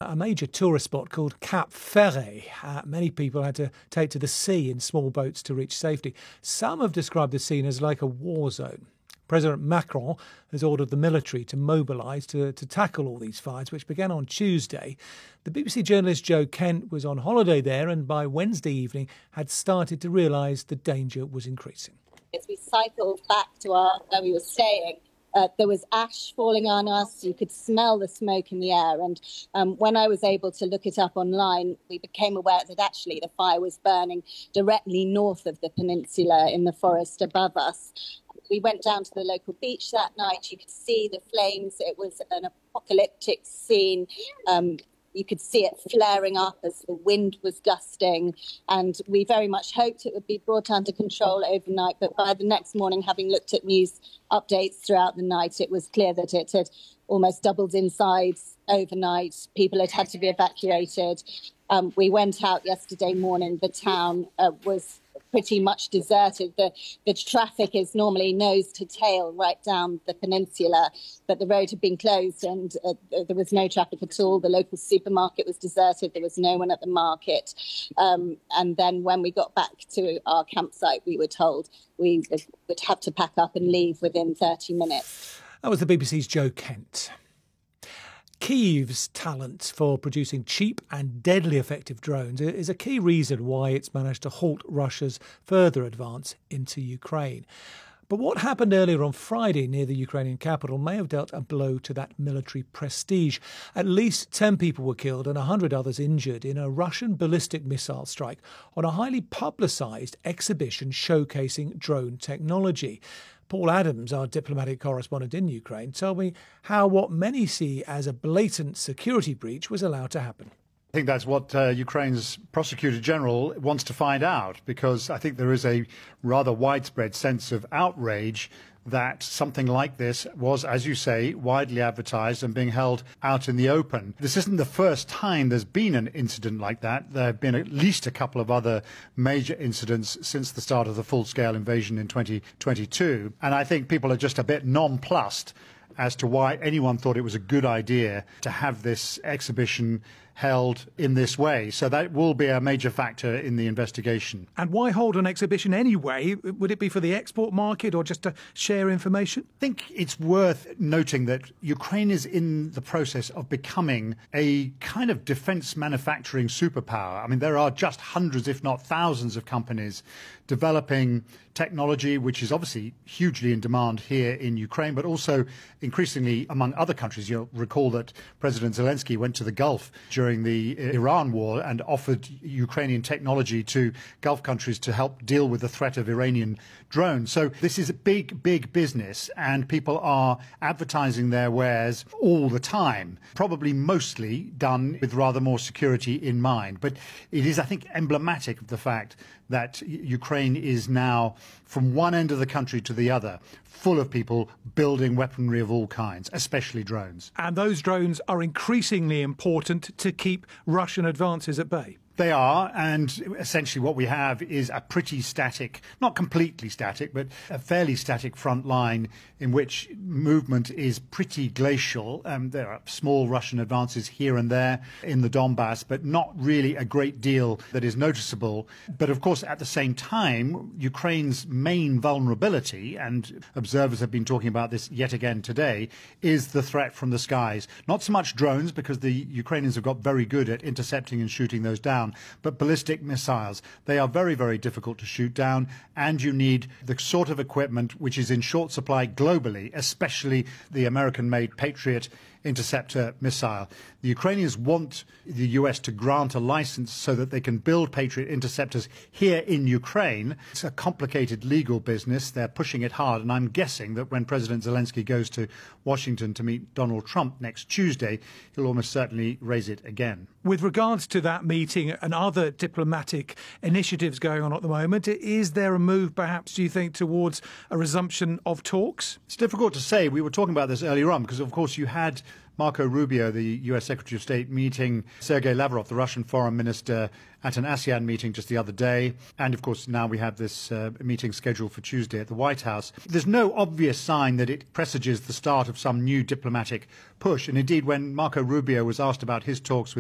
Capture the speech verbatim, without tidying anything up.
a major tourist spot called Cap Ferret. Uh, many people had to take to the sea in small boats to reach safety. Some have described the scene as like a war zone. President Macron has ordered the military to mobilise to, to tackle all these fires, which began on Tuesday. The B B C journalist Joe Kent was on holiday there and by Wednesday evening had started to realise the danger was increasing. As we cycled back to our, where we were staying, uh, there was ash falling on us. You could smell the smoke in the air. And um, when I was able to look it up online, we became aware that actually the fire was burning directly north of the peninsula in the forest above us. We went down to the local beach that night. You could see the flames. It was an apocalyptic scene. Um, you could see it flaring up as the wind was gusting. And we very much hoped it would be brought under control overnight. But by the next morning, having looked at news updates throughout the night, it was clear that it had almost doubled in size overnight. People had had to be evacuated. Um, we went out yesterday morning. The town uh, was pretty much deserted. The, the traffic is normally nose to tail right down the peninsula, but the road had been closed and uh, there was no traffic at all. The local supermarket was deserted. There was no one at the market. Um, and then when we got back to our campsite, we were told we would, would have to pack up and leave within thirty minutes. That was the B B C's Joe Kent. Kyiv's talent for producing cheap and deadly effective drones is a key reason why it's managed to halt Russia's further advance into Ukraine. But what happened earlier on Friday near the Ukrainian capital may have dealt a blow to that military prestige. At least ten people were killed and one hundred others injured in a Russian ballistic missile strike on a highly publicised exhibition showcasing drone technology. Paul Adams, our diplomatic correspondent in Ukraine, told me how what many see as a blatant security breach was allowed to happen. I think that's what uh, Ukraine's Prosecutor General wants to find out, because I think there is a rather widespread sense of outrage that something like this was, as you say, widely advertised and being held out in the open. This isn't the first time there's been an incident like that. There have been at least a couple of other major incidents since the start of the full-scale invasion in twenty twenty-two. And I think people are just a bit nonplussed as to why anyone thought it was a good idea to have this exhibition held in this way. So that will be a major factor in the investigation. And why hold an exhibition anyway? Would it be for the export market or just to share information? I think it's worth noting that Ukraine is in the process of becoming a kind of defence manufacturing superpower. I mean, there are just hundreds, if not thousands, of companies developing technology, which is obviously hugely in demand here in Ukraine, but also increasingly among other countries. You'll recall that President Zelensky went to the Gulf during the Iran war and offered Ukrainian technology to Gulf countries to help deal with the threat of Iranian drones. So this is a big, big business, and people are advertising their wares all the time, probably mostly done with rather more security in mind. But it is, I think, emblematic of the fact that Ukraine is now, from one end of the country to the other, full of people building weaponry of all kinds, especially drones. And those drones are increasingly important to keep Russian advances at bay. They are, and essentially what we have is a pretty static, not completely static, but a fairly static front line in which movement is pretty glacial. Um, there are small Russian advances here and there in the Donbass, but not really a great deal that is noticeable. But of course, at the same time, Ukraine's main vulnerability, and observers have been talking about this yet again today, is the threat from the skies. Not so much drones, because the Ukrainians have got very good at intercepting and shooting those down, but ballistic missiles. They are very, very difficult to shoot down, and you need the sort of equipment which is in short supply globally, especially the American-made Patriot interceptor missile. The Ukrainians want the U S to grant a license so that they can build Patriot interceptors here in Ukraine. It's a complicated legal business. They're pushing it hard, and I'm guessing that when President Zelensky goes to Washington to meet Donald Trump next Tuesday, he'll almost certainly raise it again. With regards to that meeting and other diplomatic initiatives going on at the moment, is there a move, perhaps, do you think, towards a resumption of talks? It's difficult to say. We were talking about this earlier on because, of course, you had Marco Rubio, the U S Secretary of State, meeting Sergei Lavrov, the Russian foreign minister, at an ASEAN meeting just the other day. And, of course, now we have this uh, meeting scheduled for Tuesday at the White House. There's no obvious sign that it presages the start of some new diplomatic push. And indeed, when Marco Rubio was asked about his talks with